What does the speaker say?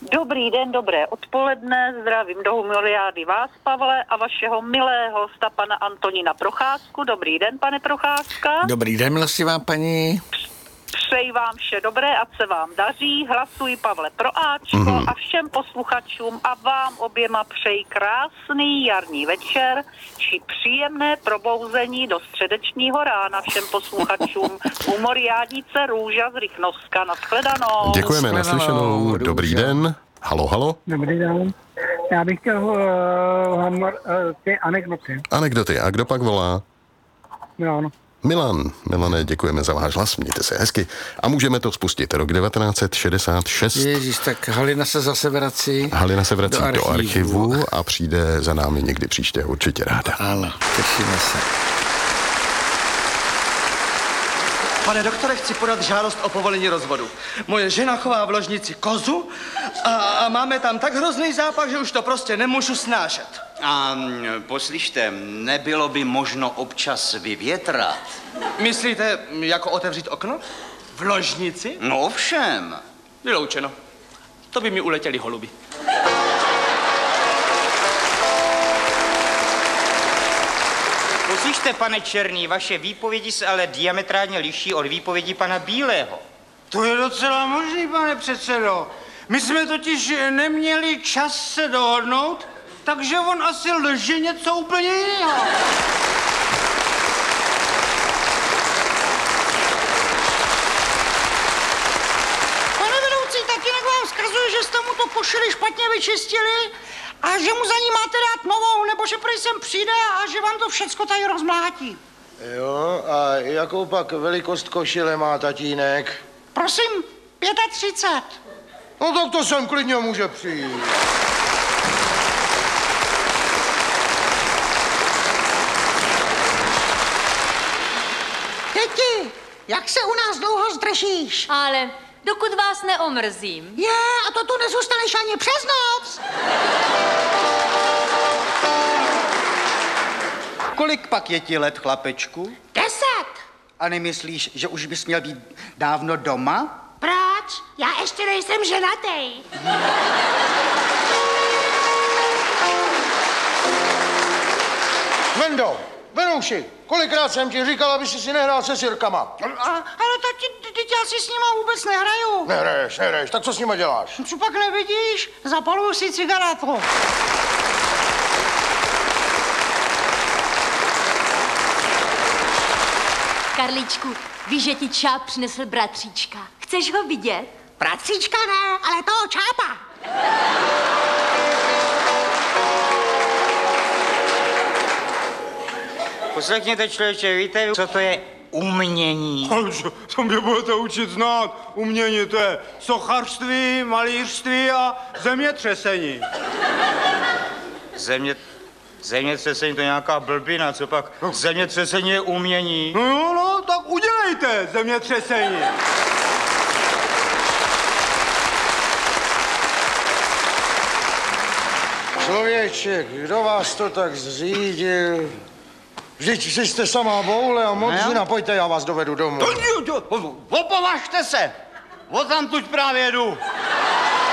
Dobrý den, dobré odpoledne, zdravím do humoriády vás, Pavle, a vašeho milého hosta, pana Antonína Procházku. Dobrý den, pane Procházka. Dobrý den, milostivá paní. Přeji vám vše dobré, ať se vám daří. Hlasuji, Pavle, pro Ačko a všem posluchačům a vám oběma přeji krásný jarní večer či příjemné probouzení do středečního rána všem posluchačům humoriádnice Růža z Rychnovska. Nashledanou. Děkujeme, naslyšenou. Dobrý den. Halo, halo. Dobrý den. Já bych chtěl ty anekdoty. Anekdoty. A kdo pak volá? Milan. Milane, děkujeme za váš hlas, mějte se hezky. A můžeme to spustit. Rok 1966. Ježíš, tak Halina se zase vrací. Halina se vrací do archivu a přijde za námi někdy příště, určitě ráda. Ano, těšíme se. Pane doktore, chci podat žádost o povolení rozvodu. Moje žena chová v ložnici kozu a máme tam tak hrozný zápach, že už to prostě nemůžu snášet. A poslyšte, nebylo by možno občas vyvětrat? Myslíte, jako otevřít okno? V ložnici? No ovšem. Vyloučeno. To by mi uletěli holuby. Poslyšte, pane Černý, vaše výpovědi se ale diametrálně liší od výpovědi pana Bílého. To je docela možný, pane předsedo. My jsme totiž neměli čas se dohodnout, takže on asi lže něco úplně jiného. Pane vedoucí, tatínek vám vzkazuje, že jste mu to košili špatně vyčistili a že mu za ní máte dát novou, nebo že prý sem přijde a že vám to všecko tady rozmlátí. Jo, a jakou pak velikost košile má tatínek? Prosím, 35. No tak to sem klidně může přijít. Děti, jak se u nás dlouho zdržíš? Ale dokud vás neomrzím. Je, a to tu nezůstaneš ani přes noc. Kolik pak je ti let, chlapečku? 10. A nemyslíš, že už bys měl být dávno doma? Proč? Já ještě nejsem ženatý. Vendo, Venouši, kolikrát jsem ti říkal, aby si nehrál se sirkama? Ale tati, teď já si s nima vůbec nehraju. Nehraješ, tak co s nima děláš? Co pak nevidíš? Zapaluju si cigaretu. Karličku, víš, že ti Čáp přinesl bratříčka. Chceš ho vidět? Bratříčka ne, ale toho Čápa. Poslechněte, člověče, víte, co to je umění? To mě budete učit znát. Umění to je sochařství, malířství a zemětřesení. Zemětřesení to je nějaká blbina, co pak? Zemětřesení je umění. No, tak udělejte zemětřesení. Člověče, kdo vás to tak zřídil? Vždyť vy jste samá boule a modřina, pojďte, já vás dovedu domů. Opovažte se! Odtamtud právě jdu.